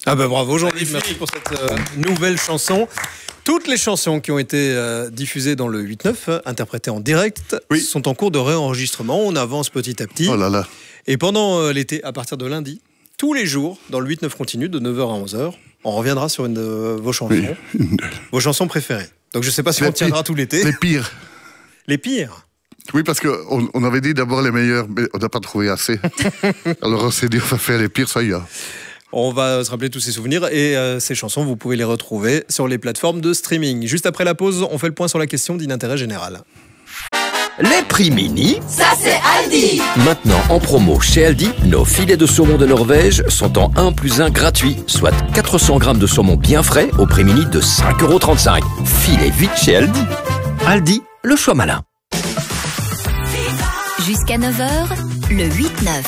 Ah bah bravo Jean-Luc, merci pour cette nouvelle chanson. Toutes les chansons qui ont été diffusées dans le 8-9, interprétées en direct, sont en cours de réenregistrement. On avance petit à petit. Oh là là. Et pendant l'été, à partir de lundi, tous les jours, dans le 8-9 continu, de 9h à 11h, on reviendra sur une de vos chansons. Vos chansons préférées. Donc je ne sais pas si on tiendra tout l'été. Les pires. Les pires. Oui, parce qu'on avait dit d'abord les meilleurs, mais on n'a pas trouvé assez. Alors on s'est dit, on va faire les pires, ça y est. On va se rappeler tous ces souvenirs et ces chansons, vous pouvez les retrouver sur les plateformes de streaming. Juste après la pause, on fait le point sur la question d'intérêt général. Les prix mini, ça c'est Aldi. Maintenant en promo chez Aldi, nos filets de saumon de Norvège sont en 1 + 1 gratuit, soit 400 grammes de saumon bien frais au prix mini de 5,35 €. Filez vite chez Aldi. Aldi, le choix malin. Jusqu'à 9h, le 8-9.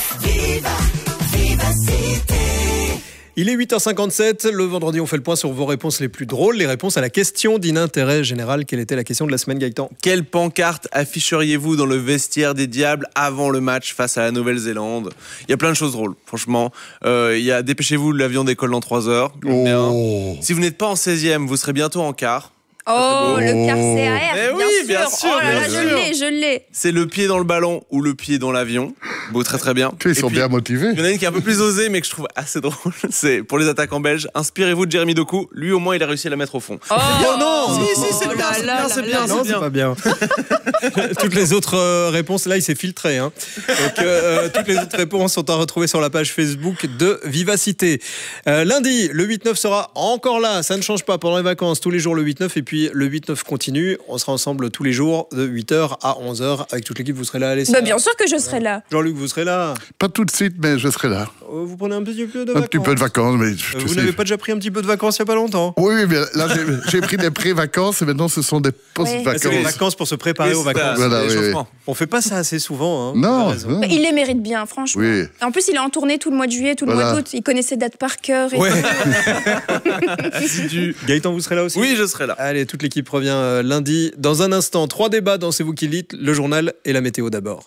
Il est 8h57, le vendredi on fait le point sur vos réponses les plus drôles, les réponses à la question d'intérêt général. Quelle était la question de la semaine, Gaëtan ? Quelle pancarte afficheriez-vous dans le vestiaire des Diables avant le match face à la Nouvelle-Zélande ? Il y a plein de choses drôles, franchement. Il y a dépêchez-vous, l'avion décolle dans 3 heures. Oh. Si vous n'êtes pas en 16e, vous serez bientôt en quart. Oh, le quart CAR, bien sûr. Oh là là, je l'ai. C'est le pied dans le ballon ou le pied dans l'avion. Beau, très très bien. Ils sont bien motivés. Il y en a une qui est un peu plus osée, mais que je trouve assez drôle. C'est pour les attaquants belges. Inspirez-vous de Jérémy Doku. Lui, au moins, il a réussi à la mettre au fond. Oh non. Si, c'est bien, c'est bien. Non, c'est pas bien. Toutes les autres réponses, là, il s'est filtré. Hein. Donc, toutes les autres réponses sont à retrouver sur la page Facebook de Vivacité. Lundi, le 8-9 sera encore là. Ça ne change pas pendant les vacances. Tous les jours, le 8-9. Et puis, le 8-9 continue. On sera ensemble tous les jours de 8h à 11h. Avec toute l'équipe, vous serez là, Alessia. Bah, bien sûr que je serai là. Jean-Luc, vous serez là. Pas tout de suite, mais je serai là. Vous prenez un petit peu de Un vacances. petit peu de vacances, mais Vous n'avez pas déjà pris un petit peu de vacances il n'y a pas longtemps ? Oui, mais là, j'ai pris des pré-vacances et maintenant, ce sont des post-vacances. C'est les vacances pour se préparer aux vacances. Voilà, oui. On fait pas ça assez souvent. Hein. Non. Bah, il les mérite bien, franchement. Oui. En plus, il est en tournée tout le mois de juillet, tout le mois d'août. Il connaît ses dates par cœur. Et Gaëtan, vous serez là aussi ? Oui, je serai là. Allez, toute l'équipe revient lundi. Dans un instant, 3 débats dans C'est vous qui lites, le journal et la météo d'abord.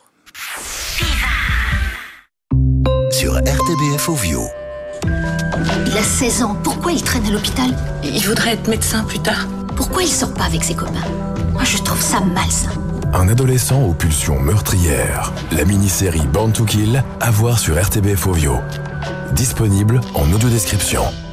Sur RTBF Ovio. Il a 16 ans, pourquoi il traîne à l'hôpital ? Il voudrait être médecin plus tard. Pourquoi il sort pas avec ses copains ? Moi, je trouve ça malsain. Un adolescent aux pulsions meurtrières. La mini-série Born to Kill, à voir sur RTBF Ovio. Disponible en audio-description.